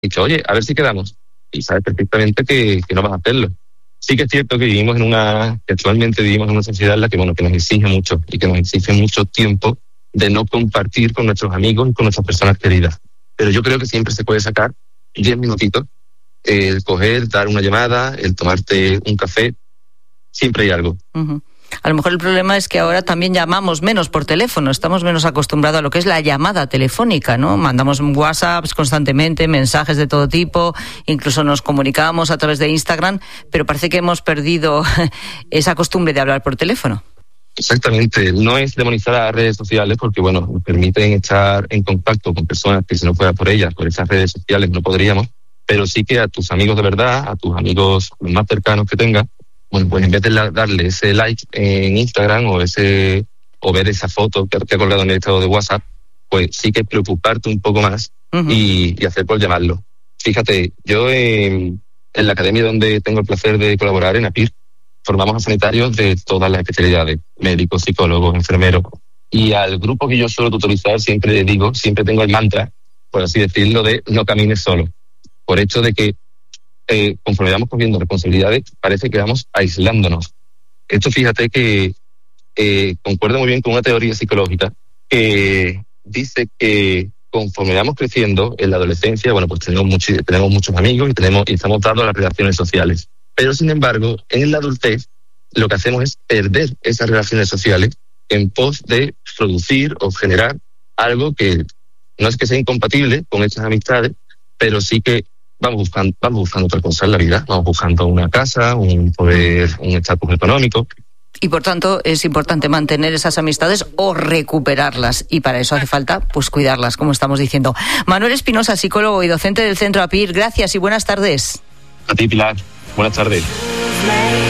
dicho, oye, a ver si quedamos. Y sabes perfectamente que no vas a hacerlo. Sí que es cierto que actualmente vivimos en una sociedad en la que nos exige mucho y que nos exige mucho tiempo de no compartir con nuestros amigos y con nuestras personas queridas. Pero yo creo que siempre se puede sacar 10 minutitos, el coger, dar una llamada, el tomarte un café, siempre hay algo. Uh-huh. A lo mejor el problema es que ahora también llamamos menos por teléfono, estamos menos acostumbrados a lo que es la llamada telefónica, ¿no? Mandamos WhatsApps constantemente, mensajes de todo tipo, incluso nos comunicamos a través de Instagram, pero parece que hemos perdido esa costumbre de hablar por teléfono. Exactamente, no es demonizar a las redes sociales porque, nos permiten estar en contacto con personas que si no fuera por ellas, por esas redes sociales no podríamos, pero sí que a tus amigos de verdad, a tus amigos más cercanos que tengas, pues en vez de darle ese like en Instagram o ver esa foto que ha colgado en el estado de WhatsApp, pues sí que preocuparte un poco más y hacer por llamarlo. Fíjate, yo en la academia donde tengo el placer de colaborar, en APIR, formamos a sanitarios de todas las especialidades, médicos, psicólogos, enfermeros, y al grupo que yo suelo tutorizar siempre tengo el mantra, por así decirlo, de no camines solo, por hecho de que conforme vamos cogiendo responsabilidades, parece que vamos aislándonos. Esto fíjate que concuerda muy bien con una teoría psicológica que dice que conforme vamos creciendo en la adolescencia, pues tenemos muchos amigos y estamos dados a las relaciones sociales. Pero sin embargo, en la adultez, lo que hacemos es perder esas relaciones sociales en pos de producir o generar algo que no es que sea incompatible con esas amistades, pero sí que vamos buscando otra cosa en la vida, vamos buscando una casa, un estatus económico. Y por tanto es importante mantener esas amistades o recuperarlas, y para eso hace falta cuidarlas, como estamos diciendo. Manuel Espinosa, psicólogo y docente del Centro APIR, gracias y buenas tardes. A ti, Pilar, buenas tardes.